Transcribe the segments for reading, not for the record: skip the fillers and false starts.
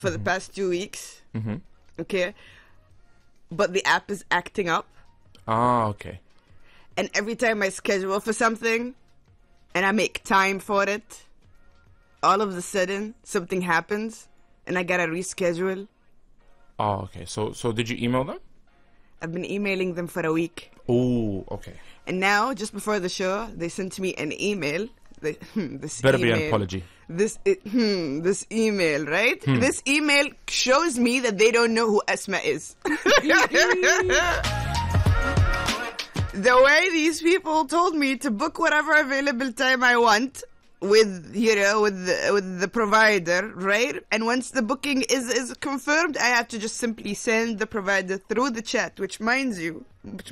for the past 2 weeks. Okay. But the app is acting up. Ah, okay. And every time I schedule for something and I make time for it, all of a sudden something happens and I gotta reschedule. Oh, okay. So did you email them? I've been emailing them for a week. Oh, okay. And now, just before the show, they sent me an email. This Better email, be an apology. This email, right? This email shows me that they don't know who Asma is. The way these people told me to book whatever available time I want with the provider, right? And once the booking is confirmed, I have to just simply send the provider through the chat, which mind you,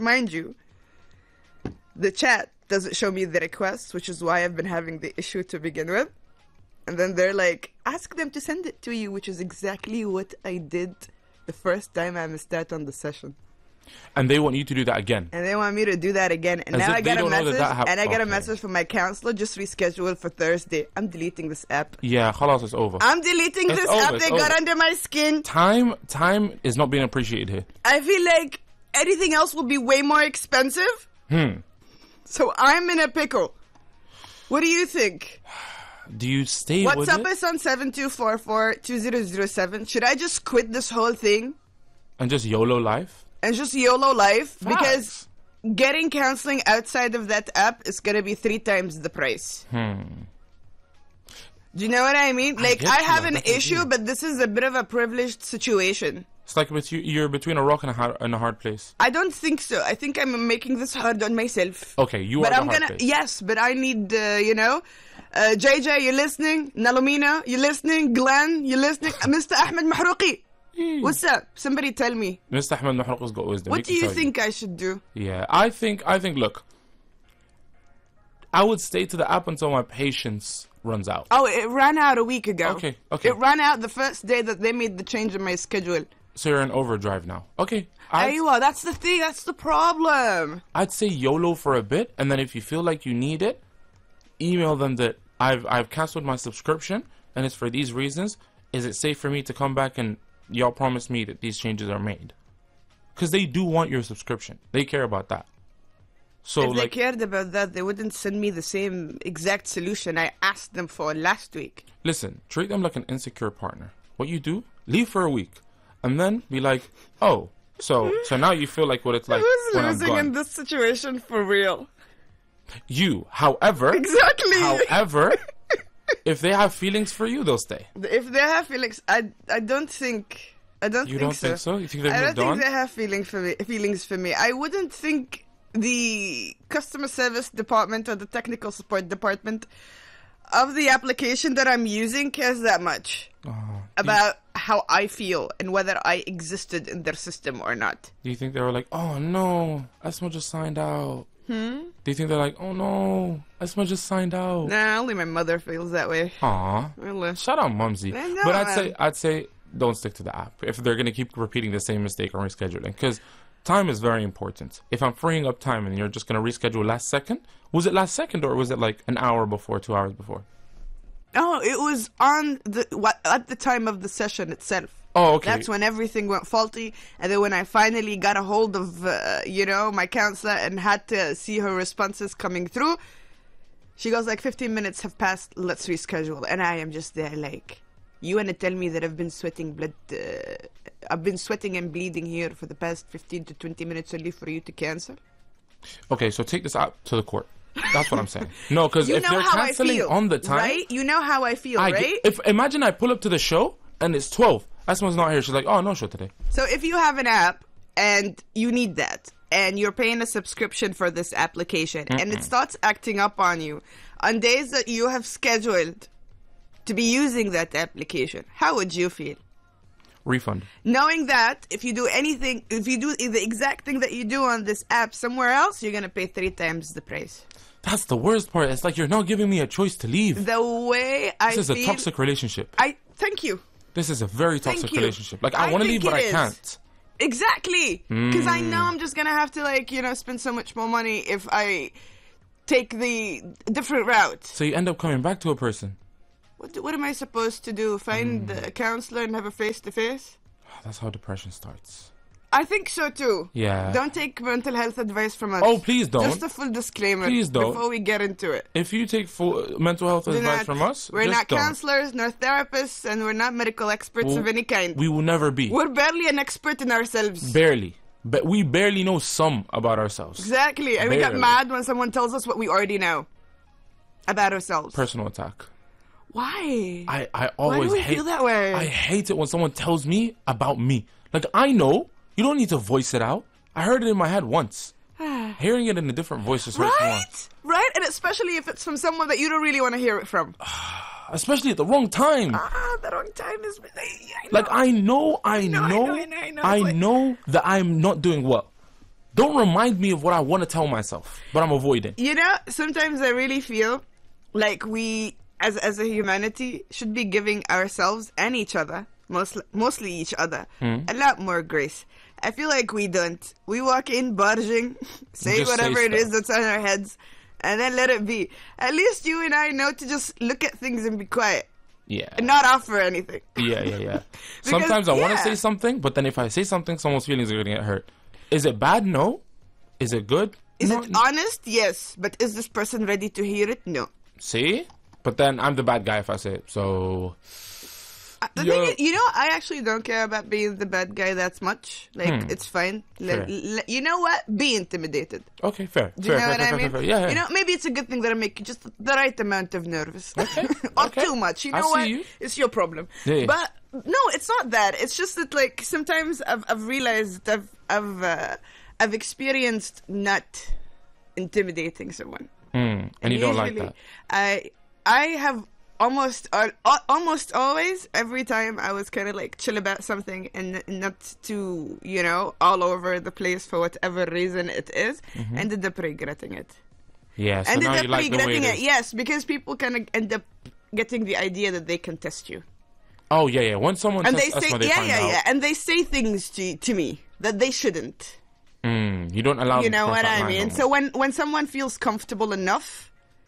the chat doesn't show me the request, which is why I've been having the issue to begin with. And then they're like, ask them to send it to you, which is exactly what I did the first time I missed out on the session. And they want you to do that again. And they want me to do that again. And As now if I got they a don't know message, that and I got a okay. message from my counselor, just reschedule for Thursday. I'm deleting this app. Yeah, khalas, it's over. I'm deleting It's this over, app. it's They got over. under my skin. Time is not being appreciated here. I feel like anything else will be way more expensive. So I'm in a pickle. What do you think? Do you stay with WhatsApp it? us on 7244-2007. Should I just quit this whole thing And just YOLO life? and just YOLO life? Facts. Because getting counseling outside of that app is going to be 3 times the price. Do you know what I mean? Like, get I you, have I an definitely issue, do. but this is a bit of a privileged situation. It's like you're between a rock and a hard place. I don't think so. I think I'm making this hard on myself. Okay, you But are I'm the hard gonna, place. yes, but I need, JJ, you listening? Nalomina, you listening? Glenn, you listening? Mr. Ahmed Mahrouqi, what's up? Somebody tell me. Mr. Ahmed Mahrouq's got wisdom. What do you think I should do? Yeah, I think, look, I would stay to the app until my patience runs out. Oh, it ran out a week ago. Okay. It ran out the first day that they made the change in my schedule. So you're in overdrive now. Okay. Aywa, that's the thing. That's the problem. I'd say YOLO for a bit, and then if you feel like you need it, email them that I've canceled my subscription, and it's for these reasons. Is it safe for me to come back and y'all promise me that these changes are made? Because they do want your subscription. They care about that. So If they cared about that, they wouldn't send me the same exact solution I asked them for last week. listen, treat them like an insecure partner. What you do, leave for a week, and then be like, oh, so now you feel like what it's like Who's when I'm losing gone. in this situation for real? You, however, Exactly. However, if they have feelings for you, they'll stay. If they have feelings, I don't think. You don't think so? You think they've I don't moved on? think they have feelings for me. I wouldn't think the customer service department or the technical support department of the application that I'm using cares that much about how I feel and whether I existed in their system or not. Do you think they were like, oh no, Asma just signed out? Do you think they're like, oh no, Asma just signed out? Nah, only my mother feels that way. Aw, Well, shout out Mumsy. I know, But man. I'd say don't stick to the app if they're gonna keep repeating the same mistake on rescheduling, because time is very important. If I'm freeing up time and you're just gonna reschedule last second, was it last second or was it like an hour before, 2 hours before? Oh, it was at the time of the session itself. Oh, okay. That's when everything went faulty, and then when I finally got a hold of, my counselor and had to see her responses coming through, she goes like, 15 minutes have passed, let's reschedule. And I am just there like, you want to tell me that I've been sweating blood, I've been sweating and bleeding here for the past 15 to 20 minutes only for you to cancel? Okay, so take this out to the court. That's what I'm saying. No, because You if know they're how I canceling feel, on the time, right? You know how I feel, right? Imagine I pull up to the show and it's 12. Asma's not here. She's like, oh, no show today. So if you have an app and you need that, and you're paying a subscription for this application, and it starts acting up on you on days that you have scheduled to be using that application, how would you feel? Refund. Knowing that if you do the exact thing that you do on this app somewhere else, you're going to pay 3 times the price. That's the worst part. It's like you're not giving me a choice to leave. The way I This is feel... a toxic relationship. Thank you. This is a very toxic Thank you. relationship. Like, I want to think leave, but it I is. can't. Exactly. Because I know I'm just going to have to, spend so much more money if I take the different route. So you end up coming back to a person. What am I supposed to do? Find a counselor and have a face-to-face? That's how depression starts. I think so too. Yeah. Don't take mental health advice from us. Oh, please don't. Just a full disclaimer Please don't. before we get into it. If you take full mental health advice from us, we're just not don't. counselors nor therapists, and we're not medical experts of any kind. We will never be. We're barely an expert in ourselves. Barely. But we barely know some about ourselves. Exactly. And we get Barely. mad when someone tells us what we already know about ourselves. Personal attack. Why? I always Why do we hate feel that way? I hate it when someone tells me about me. Like, I know. You don't need to voice it out. I heard it in my head once. Hearing it in a different voice just hurts more. Right? And especially if it's from someone that you don't really want to hear it from. Especially at the wrong time. The wrong time is... Like, I know that I'm not doing well. Don't remind me of what I want to tell myself, but I'm avoiding. You know, sometimes I really feel like we, as a humanity, should be giving ourselves and each other, mostly each other, a lot more grace. I feel like we don't. We walk in barging, say Just whatever say it is stuff. that's on our heads, and then let it be. At least you and I know to just look at things and be quiet. Yeah. And not offer anything. Yeah. Sometimes I want to say something, but then if I say something, someone's feelings are going to get hurt. Is it bad? No. Is it good? Is No. it honest? Yes. But is this person ready to hear it? No. See? But then I'm the bad guy if I say it. So... The thing is, you know, I actually don't care about being the bad guy that much. Like, it's fine. Fair. You know what? Be intimidated. Okay, fair. Do you know what I mean? Fair. Yeah. You know, maybe it's a good thing that I make just the right amount of nervous. Okay. Or Okay. too much. You I know see what? you. It's your problem. Yeah. But no, it's not that. It's just that, like, sometimes I've realized I've experienced not intimidating someone. And you don't like Usually, that. I have almost always, every time I was kind of like chill about something and not too, you know, all over the place for whatever reason it is, ended up regretting it. Yeah, so Ended now up you like the way regretting it it, is. yes, because people kind of end up getting the idea that they can test you. Oh, yeah. When someone And tests they us say, when they find out. and they say things to me that they shouldn't. You don't allow You them to know cross what that I line mean? no So more. when someone feels comfortable enough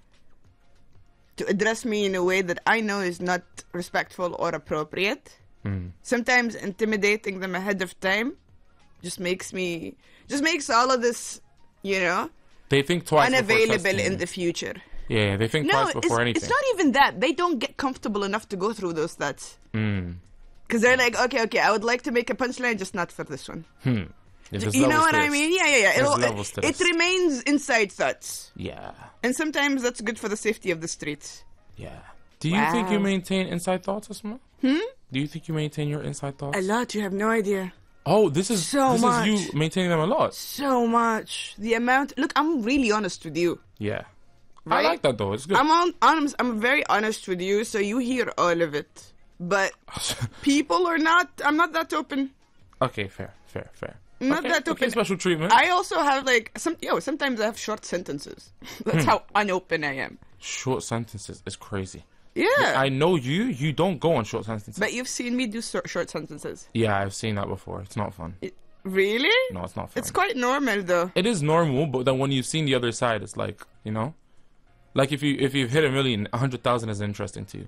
to address me in a way that I know is not respectful or appropriate, sometimes intimidating them ahead of time just makes all of this, you know, They think twice before unavailable trusting in you. the future. Yeah, they think No, twice before anything. it's not even that. They don't get comfortable enough to go through those thoughts. Because they're like, okay, I would like to make a punchline, just not for this one. Yeah, there's You know levels what to I this. mean? Yeah. There's levels to It this. remains inside thoughts. Yeah. And sometimes that's good for the safety of the streets. Yeah. Do you think you Wow. maintain inside thoughts, Asma? Do you think you maintain your inside thoughts? A lot, you have no idea. Oh, this is So much. is you maintaining them a lot. So much. The amount. Look, I'm really honest with you. Yeah. Right? I like that though. It's good. I'm very honest with you, so you hear all of it. But people are not. I'm not that open. Okay, fair. Not okay, that okay, open. special treatment. I also have like sometimes I have short sentences. That's how unopen I am. Short sentences is crazy. Yeah. I know you don't go on short sentences. But you've seen me do short sentences. Yeah, I've seen that before. It's not fun. Really? No, it's not fun. It's quite normal though. It is normal, but then when you've seen the other side, it's like, you know? Like if you've hit 1 million, 100,000 is interesting to you.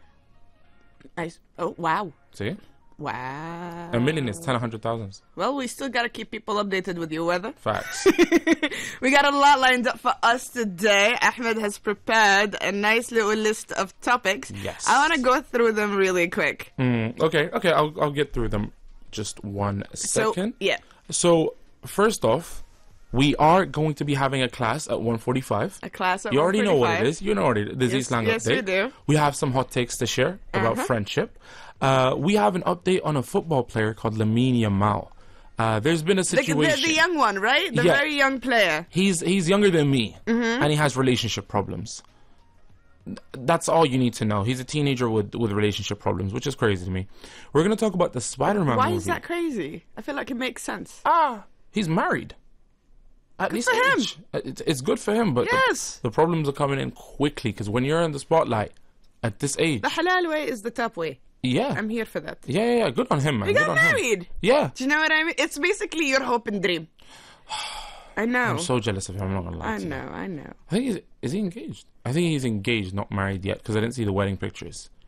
Oh wow. See? Wow. 1 million is 10 100,000. Well, we still gotta keep people updated with your weather. Facts. We got a lot lined up for us today. Ahmed has prepared a nice little list of topics. Yes. I want to go through them really quick. Okay, I'll get through them just 1 second. So, yeah. So, first off, we are going to be having a class at 1:45. A class at You already know what 1:45. it is. You know what it is. This is Islam yes, update. we do. We have some hot takes to share about friendship. We have an update on a football player called Lamine Yamal. There's been a situation. The young one, right? The Yeah. very young player. He's younger than me, and he has relationship problems. That's all you need to know. He's a teenager with relationship problems, which is crazy to me. We're gonna talk about the Spider-Man Why movie. is that crazy? I feel like it makes sense. He's married. At least for him. age. It's good for him, but Yes. the problems are coming in quickly because when you're in the spotlight at this age, The halal way is the top way. yeah, I'm here for that. yeah, good on him, man. He Good got on him. married. Yeah, Do you know what I mean? It's basically your hope and dream. I know. I'm so jealous of him. I'm not gonna lie. I to you. know. I think is he engaged? I think he's engaged, not married yet, because I didn't see the wedding pictures.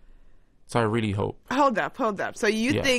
So I really hope. Hold up. So you Yeah. think